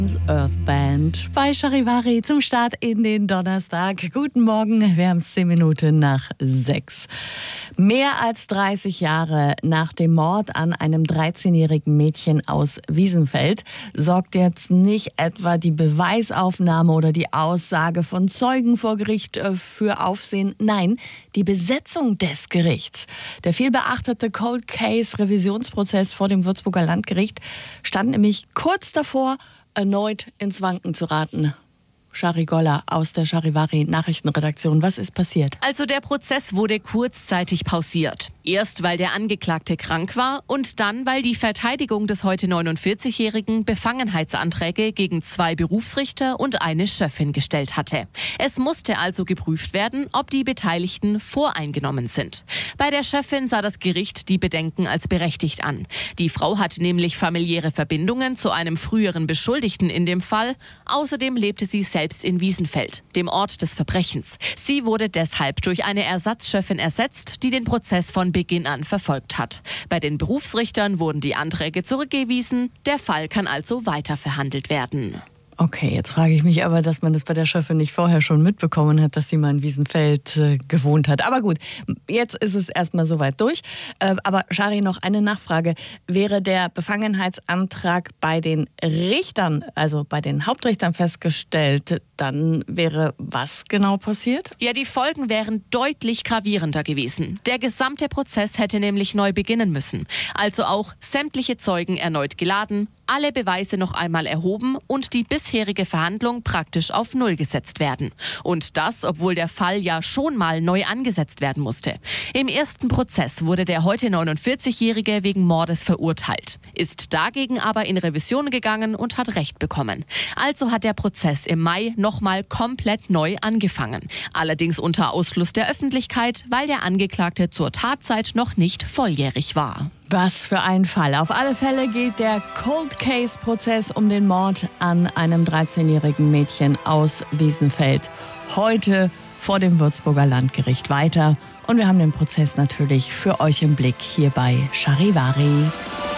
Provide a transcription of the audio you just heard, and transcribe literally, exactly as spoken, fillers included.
Earth Band bei Charivari zum Start in den Donnerstag. Guten Morgen, wir haben es zehn Minuten nach sechs. Mehr als dreißig Jahre nach dem Mord an einem dreizehnjährigen Mädchen aus Wiesenfeld sorgt jetzt nicht etwa die Beweisaufnahme oder die Aussage von Zeugen vor Gericht für Aufsehen. Nein, die Besetzung des Gerichts. Der vielbeachtete Cold Case Revisionsprozess vor dem Würzburger Landgericht stand nämlich kurz davor, erneut ins Wanken zu raten. Shari Goller aus der Charivari Nachrichtenredaktion. Was ist passiert? Also der Prozess wurde kurzzeitig pausiert. Erst weil der Angeklagte krank war und dann weil die Verteidigung des heute neunundvierzigjährigen Befangenheitsanträge gegen zwei Berufsrichter und eine Schöffin gestellt hatte. Es musste also geprüft werden, ob die Beteiligten voreingenommen sind. Bei der Schöffin sah das Gericht die Bedenken als berechtigt an. Die Frau hat nämlich familiäre Verbindungen zu einem früheren Beschuldigten in dem Fall. Außerdem lebte sie selbst selbst in Wiesenfeld, dem Ort des Verbrechens. Sie wurde deshalb durch eine Ersatzschöffin ersetzt, die den Prozess von Beginn an verfolgt hat. Bei den Berufsrichtern wurden die Anträge zurückgewiesen. Der Fall kann also weiter verhandelt werden. Okay, jetzt frage ich mich aber, dass man das bei der Schöffin nicht vorher schon mitbekommen hat, dass sie mal in Wiesenfeld äh, gewohnt hat. Aber gut, jetzt ist es erstmal soweit durch. Äh, aber Shari, noch eine Nachfrage. Wäre der Befangenheitsantrag bei den Richtern, also bei den Hauptrichtern festgestellt, dann wäre was genau passiert? Ja, die Folgen wären deutlich gravierender gewesen. Der gesamte Prozess hätte nämlich neu beginnen müssen. Also auch sämtliche Zeugen erneut geladen, alle Beweise noch einmal erhoben und die bisherige Verhandlung praktisch auf Null gesetzt werden. Und das, obwohl der Fall ja schon mal neu angesetzt werden musste. Im ersten Prozess wurde der heute neunundvierzigjährige wegen Mordes verurteilt, ist dagegen aber in Revision gegangen und hat Recht bekommen. Also hat der Prozess im Mai nochmal komplett neu angefangen. Allerdings unter Ausschluss der Öffentlichkeit, weil der Angeklagte zur Tatzeit noch nicht volljährig war. Was für ein Fall. Auf alle Fälle geht der Cold Case Prozess um den Mord an einem dreizehnjährigen Mädchen aus Wiesenfeld heute vor dem Würzburger Landgericht weiter. Und wir haben den Prozess natürlich für euch im Blick hier bei Charivari.